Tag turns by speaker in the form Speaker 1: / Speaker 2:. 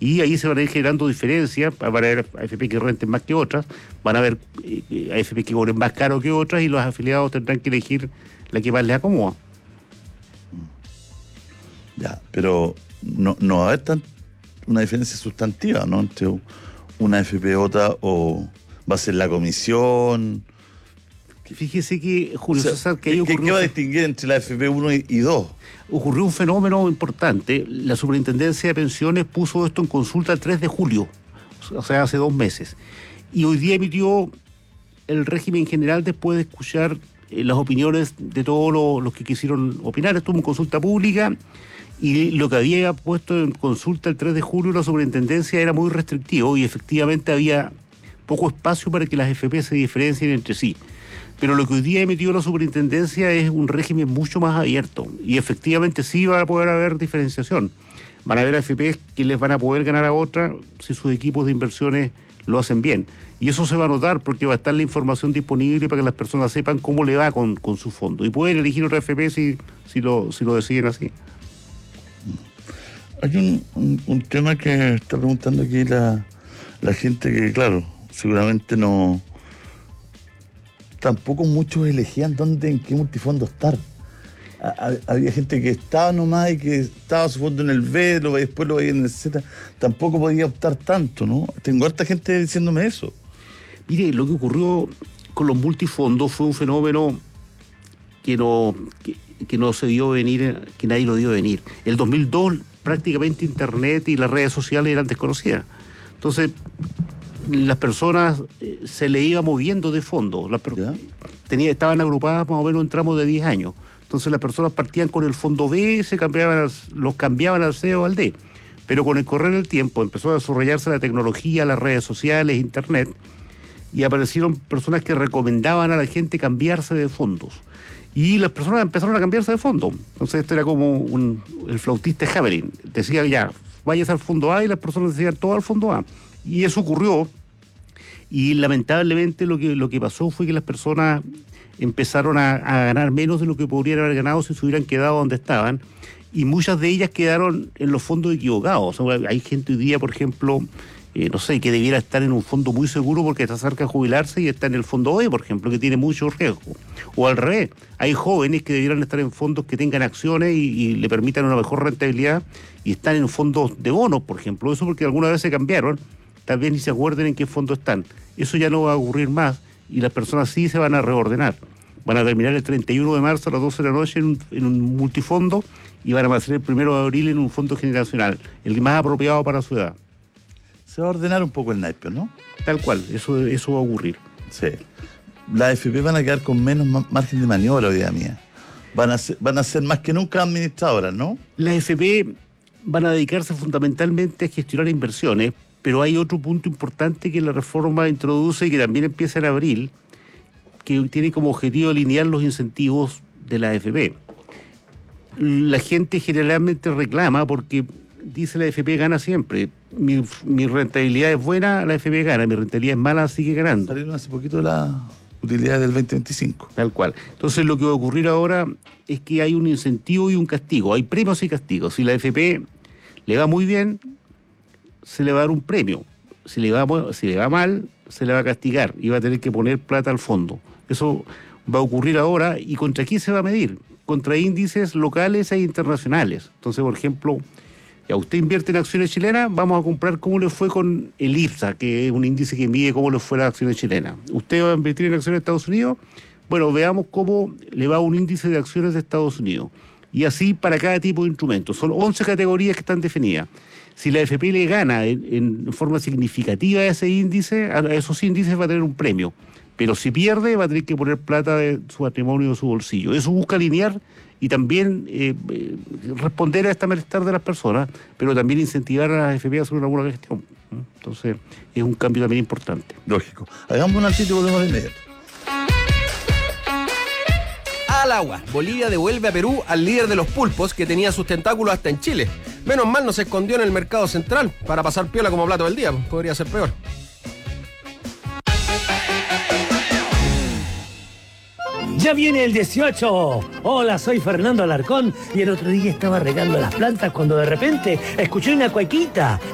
Speaker 1: y ahí se van a ir generando diferencias. Van a haber AFP que renten más que otras, van a haber AFP que cobren más caro que otras, y los afiliados tendrán que elegir la que más les acomoda.
Speaker 2: Ya, pero no va a haber una diferencia sustantiva, ¿no? Entre una AFP y otra, o va a ser la comisión.
Speaker 1: Fíjese que, Julio César, que
Speaker 2: ¿Qué va a distinguir entre la AFP 1 y 2?
Speaker 1: Ocurrió un fenómeno importante. La Superintendencia de Pensiones puso esto en consulta el 3 de julio, o sea, hace 2 meses. Y hoy día emitió el régimen general después de escuchar las opiniones de todos los que quisieron opinar. Estuvo en consulta pública, y lo que había puesto en consulta el 3 de julio la Superintendencia era muy restrictivo, y efectivamente había poco espacio para que las AFP se diferencien entre sí. Pero lo que hoy día emitió la Superintendencia es un régimen mucho más abierto, y efectivamente sí va a poder haber diferenciación. Van a haber AFP que les van a poder ganar a otras si sus equipos de inversiones lo hacen bien. Y eso se va a notar porque va a estar la información disponible para que las personas sepan cómo le va con su fondo. Y pueden elegir otra AFP si lo deciden así.
Speaker 2: Hay un tema que está preguntando aquí la gente, que claro, seguramente no... Tampoco muchos elegían en qué multifondo estar. Había gente que estaba nomás y que estaba su fondo en el B, después lo veía en el Z. Tampoco podía optar tanto, ¿no? Tengo harta gente diciéndome eso.
Speaker 1: Mire, lo que ocurrió con los multifondos fue un fenómeno que no se dio venir, que nadie lo dio venir. El 2002 prácticamente Internet y las redes sociales eran desconocidas. Entonces, las personas se le iba moviendo de fondo. Estaban agrupadas más o menos en tramos de 10 años. Entonces las personas partían con el fondo B, los cambiaban al C o al D. Pero con el correr del tiempo empezó a desarrollarse la tecnología, las redes sociales, Internet, y aparecieron personas que recomendaban a la gente cambiarse de fondos. Y las personas empezaron a cambiarse de fondo. Entonces esto era como el flautista Hamelin. Decía, ya, vayas al fondo A, y las personas decían todo al fondo A. Y eso ocurrió, y lamentablemente lo que pasó fue que las personas empezaron a ganar menos de lo que podrían haber ganado si se hubieran quedado donde estaban, y muchas de ellas quedaron en los fondos equivocados. O sea, hay gente hoy día, por ejemplo, no sé, que debiera estar en un fondo muy seguro porque está cerca de jubilarse, y está en el fondo B, por ejemplo, que tiene mucho riesgo. O al revés, hay jóvenes que debieran estar en fondos que tengan acciones y le permitan una mejor rentabilidad, y están en fondos de bonos, por ejemplo. Eso porque alguna vez se cambiaron, tal vez ni se acuerden en qué fondo están. Eso ya no va a ocurrir más, y las personas sí se van a reordenar. Van a terminar el 31 de marzo a las 12 de la noche en un multifondo, y van a hacer el 1 de abril en un fondo generacional, el más apropiado para su edad.
Speaker 2: Se va a ordenar un poco el naipe, ¿no?
Speaker 1: Tal cual, eso va a ocurrir.
Speaker 2: Sí. Las AFP van a quedar con menos margen de maniobra hoy día mía. Van a ser más que nunca administradoras, ¿no?
Speaker 1: Las AFP van a dedicarse fundamentalmente a gestionar inversiones, pero hay otro punto importante que la reforma introduce y que también empieza en abril, que tiene como objetivo alinear los incentivos de la AFP. La gente generalmente reclama porque dice la AFP gana siempre. Mi rentabilidad es buena, la AFP gana. Mi rentabilidad es mala, sigue ganando.
Speaker 2: Salieron hace poquito la utilidad del 2025.
Speaker 1: Tal cual. Entonces lo que va a ocurrir ahora es que hay un incentivo y un castigo. Hay premios y castigos. Si la AFP le va muy bien, se le va a dar un premio. Si le va mal, se le va a castigar y va a tener que poner plata al fondo. Eso va a ocurrir ahora. ¿Y contra quién se va a medir? Contra índices locales e internacionales. Entonces, por ejemplo, ya usted invierte en acciones chilenas, vamos a comprar cómo le fue con el IPSA, que es un índice que mide cómo le fue a las acciones chilenas. Usted va a invertir en acciones de Estados Unidos, bueno, veamos cómo le va un índice de acciones de Estados Unidos. Y así para cada tipo de instrumento. Son 11 categorías que están definidas. Si la AFP le gana en forma significativa a esos índices va a tener un premio. Pero si pierde, va a tener que poner plata de su patrimonio, de su bolsillo. Eso busca alinear y también responder a esta malestar de las personas, pero también incentivar a las AFP a hacer una buena gestión. Entonces, es un cambio también importante.
Speaker 2: Lógico. Hagamos un altito y volvemos de inmediato.
Speaker 3: Al agua. Bolivia devuelve a Perú al líder de los pulpos, que tenía sus tentáculos hasta en Chile. Menos mal no se escondió en el mercado central para pasar piola como plato del día. Podría ser peor.
Speaker 4: ¡Ya viene el 18! Hola, soy Fernando Alarcón, y el otro día estaba regando las plantas cuando de repente escuché una cuequita.